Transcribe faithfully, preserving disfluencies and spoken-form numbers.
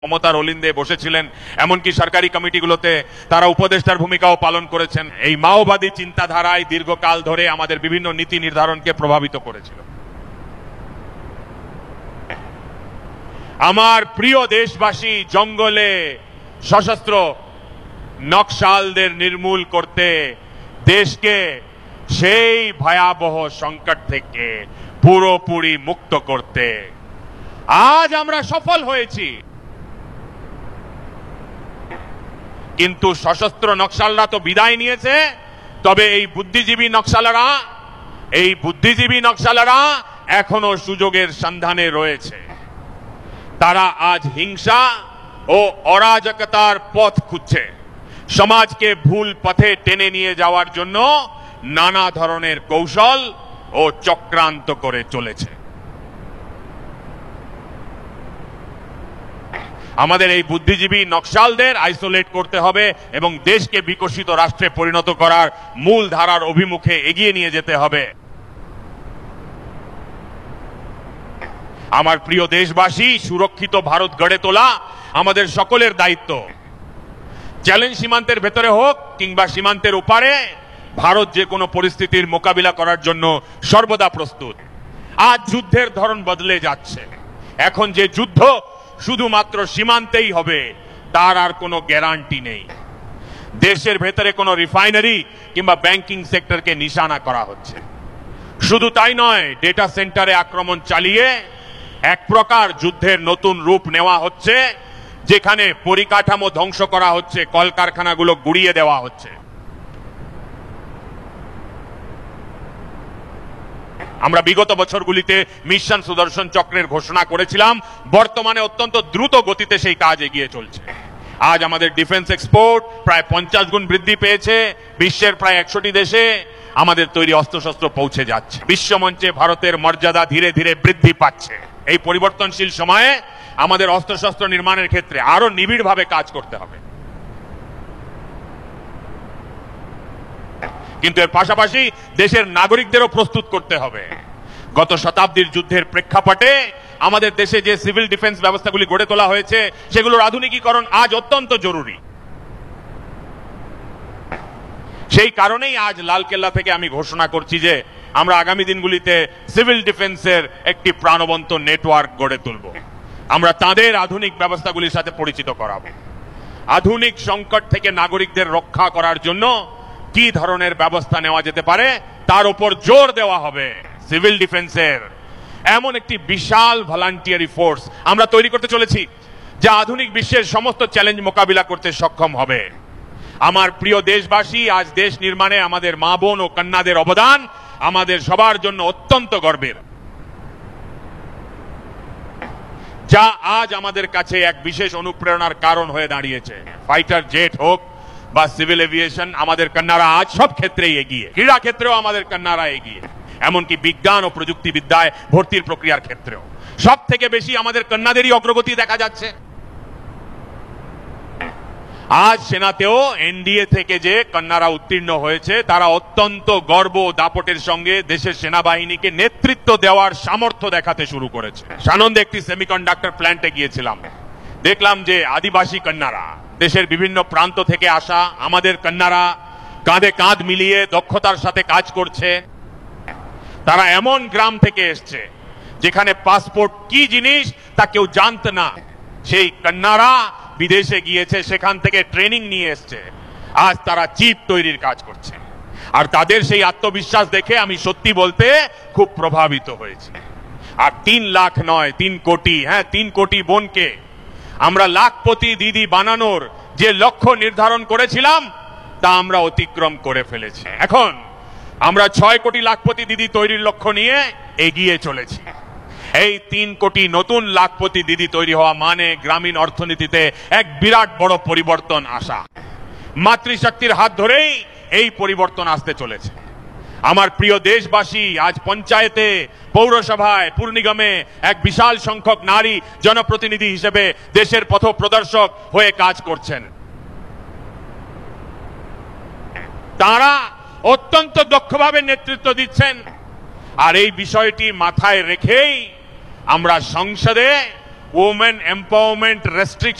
মমতার অলিন্দে বসেছিলেন, এমনকি সরকারি কমিটিগুলোতে তারা উপদেষ্টার ভূমিকাও পালন করেছেন। এই মাওবাদী চিন্তাধারায় দীর্ঘকাল ধরে আমাদের বিভিন্ন নীতি নির্ধারণকে প্রভাবিত করেছিল। আমার প্রিয় দেশবাসী, জঙ্গলে সশস্ত্র নকশালদের নির্মূল করতে দেশকে সেই ভয়াবহ সংকট থেকে পুরোপুরি মুক্ত করতে আজ আমরা সফল হয়েছি। কিন্তু সশস্ত্র নকশালরা তো বিদায় নিয়েছে, তবে এই বুদ্ধিজীবী নকশালরা এই বুদ্ধিজীবী নকশালরা এখনো সুযোগের সন্ধানে রয়েছে। তারা আজ হিংসা ও অরাজকতার পথ খুঁজছে, সমাজকে ভুল পথে টেনে নিয়ে যাওয়ার জন্য নানা ধরনের কৌশল ও চক্রান্ত করে চলেছে। আমাদের এই বুদ্ধিজীবী নকশালদের আইসোলেট করতে হবে এবং দেশকে বিকশিত রাষ্ট্রে পরিণত করার মূল ধারার অভিমুখে এগিয়ে নিয়ে যেতে হবে। আমার প্রিয় দেশবাসী, সুরক্ষিত ভারত গড়ে তোলা আমাদের সকলের দায়িত্ব। চ্যালেঞ্জ সীমান্তের ভেতরে হোক কিংবা সীমান্তের ওপারে, ভারত যে কোনো পরিস্থিতির মোকাবিলা করার জন্য সর্বদা প্রস্তুত। আজ যুদ্ধের ধরন বদলে যাচ্ছে। এখন যে যুদ্ধ শুধুমাত্র সীমান্তেই হবে তার আর কোনো গ্যারান্টি নেই। দেশের ভেতরে কোনো রিফাইনারি কিংবা ব্যাংকিং সেক্টরকে নিশানা করা হচ্ছে। শুধু তাই নয়, ডেটা সেন্টারে আক্রমণ চালিয়ে এক প্রকার যুদ্ধের নতুন রূপ নেওয়া হচ্ছে, যেখানে পরিকাঠামো ধ্বংস করা হচ্ছে, কলকারখানাগুলো গুড়িয়ে দেওয়া হচ্ছে। আমরা বিগত বছরগুলিতে মিশন সুদর্শন চক্রের ঘোষণা করেছিলাম, বর্তমানে অত্যন্ত দ্রুত গতিতে সেই কাজ এগিয়ে চলছে। আজ আমাদের ডিফেন্স এক্সপোর্ট প্রায় পঞ্চাশ গুণ বৃদ্ধি পেয়েছে। বিশ্বের প্রায় একশোটি দেশে আমাদের তৈরি অস্ত্রশস্ত্র পৌঁছে যাচ্ছে। বিশ্বমঞ্চে ভারতের মর্যাদা ধীরে ধীরে বৃদ্ধি পাচ্ছে। এই পরিবর্তনশীল সময়ে আমাদের অস্ত্রশস্ত্র নির্মাণের ক্ষেত্রে আরো নিবিড়ভাবে কাজ করতে হবে। কিন্তু এর পাশাপাশি দেশের নাগরিকদেরও প্রস্তুত করতে হবে। গত শতাব্দীর যুদ্ধের প্রেক্ষাপটে আমাদের দেশে যে সিভিল ডিফেন্স ব্যবস্থাগুলি গড়ে তোলা হয়েছে, সেগুলোর আধুনিকীকরণ আজ অত্যন্ত জরুরি। সেই কারণেই আজ লালকেল্লা থেকে আমি ঘোষণা করছি যে আমরা আগামী দিনগুলিতে সিভিল ডিফেন্সের একটি প্রাণবন্ত নেটওয়ার্ক গড়ে তুলব। আমরা তাদের আধুনিক ব্যবস্থাগুলির সাথে পরিচিত করাবো। আধুনিক সংকট থেকে নাগরিকদের রক্ষা করার জন্য কি ধরনের ব্যবস্থা নেওয়া যেতে পারে তার উপর জোর দেওয়া হবে। সিভিল ডিফেন্সের এমন একটি বিশাল ভলান্টিয়ারি ফোর্স আমরা তৈরি করতে চলেছি, যা আধুনিক বিশ্বের সমস্ত চ্যালেঞ্জ মোকাবিলা করতে সক্ষম হবে। আমার প্রিয় দেশবাসী, আজ দেশ নির্মাণে আমাদের মা বোন ও কন্যাদের অবদান আমাদের সবার জন্য অত্যন্ত গর্বের, যা আজ আমাদের কাছে এক বিশেষ অনুপ্রেরণার কারণ হয়ে দাঁড়িয়েছে। ফাইটার জেট হোক বা সিভিল এভিয়েশন, আমাদের কন্যারা আজ সব ক্ষেত্রেই এগিয়ে। ক্রীড়া ক্ষেত্রেও আমাদের কন্যারা এগিয়ে, এমনকি বিজ্ঞান ও প্রযুক্তিবিদ্যায় ভর্তির প্রক্রিয়ার ক্ষেত্রেও সব থেকে বেশি আমাদের কন্যাদেরই অগ্রগতি দেখা যাচ্ছে। আজ সেনাতেও এনডিএ থেকে যে কন্যারা উত্তীর্ণ হয়েছে, তারা অত্যন্ত গর্ব ও দাপটের সঙ্গে দেশের সেনাবাহিনীকে নেতৃত্ব দেওয়ার সামর্থ্য দেখাতে শুরু করেছে। সানন্দে একটি সেমিকন্ডাক্টর প্ল্যান্টে গিয়েছিলাম, দেখলাম যে আদিবাসী কন্যারা, দেশের বিভিন্ন প্রান্ত থেকে আসা আমাদের কন্যারা কাঁধে কাঁধ মিলিয়ে দক্ষতার সাথে কাজ করছে। তারা এমন গ্রাম থেকে এসছে যেখানে পাসপোর্ট কি জিনিস তা কেউ জানত না। সেই কন্যারা বিদেশে গিয়েছে, সেখান থেকে ট্রেনিং নিয়ে এসছে, আজ তারা চিপ তৈরির কাজ করছে। আর তাদের সেই আত্মবিশ্বাস দেখে আমি সত্যি বলতে খুব প্রভাবিত হয়েছি। আর তিন লাখ নয়, তিন কোটি, হ্যাঁ তিন কোটি বোনকে আমরা লাখপতি দিদি বানানোর যে লক্ষ্য নির্ধারণ করেছিলাম, তা আমরা অতিক্রম করে ফেলেছি। এখন আমরা ছয় কোটি লাখপতি দিদি তৈরির লক্ষ্য নিয়ে এগিয়ে চলেছি। এই তিন কোটি নতুন লাখপতি দিদি তৈরি হওয়া মানে গ্রামীণ অর্থনীতিতে এক বিরাট বড় পরিবর্তন আসা। মাতৃশক্তির হাত ধরেই এই পরিবর্তন আসতে চলেছে। আমার প্রিয় দেশবাসী, আজ পঞ্চায়েতে, পৌরসভায়, পুর নিগমে এক বিশাল সংখ্যক নারী জনপ্রতিনিধি হিসেবে দেশের পথ প্রদর্শক হয়ে কাজ করছেন। তারা অত্যন্ত দক্ষভাবে নেতৃত্ব দিচ্ছেন। আর এই বিষয়টি মাথায় রেখেই আমরা সংসদে ওমেন এম্পাওয়ারমেন্ট রেস্ট্রিকশন